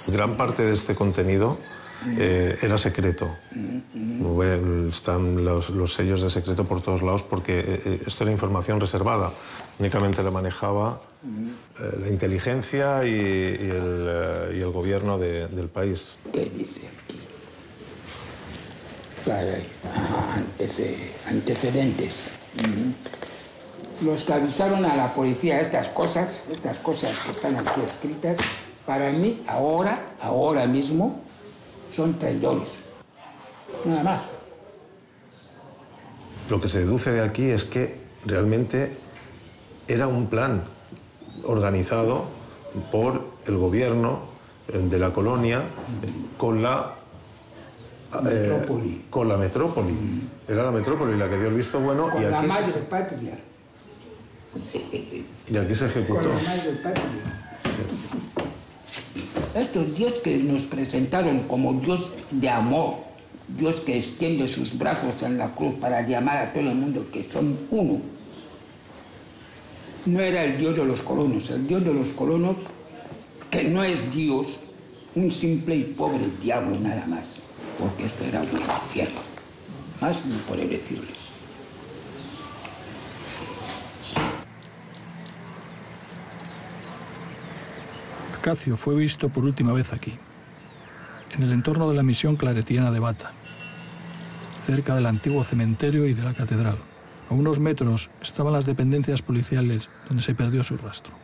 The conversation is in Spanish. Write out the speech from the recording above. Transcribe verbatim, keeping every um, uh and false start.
Gran parte de este contenido eh, era secreto. Están los, los sellos de secreto por todos lados porque eh, esto era información reservada. Únicamente la manejaba eh, la inteligencia y, y, el, eh, y el gobierno de, del país. ¿Qué dice aquí? Caray, antece, antecedentes. Uh-huh. Los que avisaron a la policía estas cosas, estas cosas que están aquí escritas, para mí, ahora, ahora mismo, son traidores. Nada más. Lo que se deduce de aquí es que realmente era un plan organizado por el gobierno de la colonia con la metrópoli. Eh, con la metrópoli. Mm. Era la metrópoli la que dio el visto bueno. Con y la aquí madre se... patria. Y aquí se ejecutó. Con la madre patria. Estos dios que nos presentaron como Dios de amor, Dios que extiende sus brazos en la cruz para llamar a todo el mundo que son uno, no era el Dios de los colonos. El Dios de los colonos, que no es Dios, un simple y pobre diablo nada más, porque esto era un infierno, más no puede decirle. Casio fue visto por última vez aquí, en el entorno de la misión claretiana de Bata, cerca del antiguo cementerio y de la catedral. A unos metros estaban las dependencias policiales donde se perdió su rastro.